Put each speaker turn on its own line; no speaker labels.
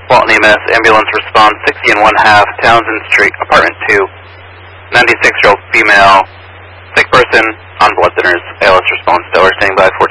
Walton EMS, ambulance response 60 and 1/2, Townsend Street, apartment 2. 96-year-old female, sick person, on blood thinners, ALS response, Stellar standing by 14.